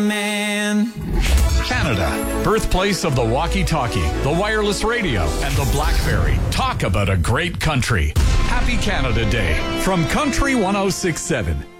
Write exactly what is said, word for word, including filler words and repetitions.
man. Canada, birthplace of the walkie-talkie, the wireless radio, and the BlackBerry. Talk about a great country. Happy Canada Day from Country one oh six point seven.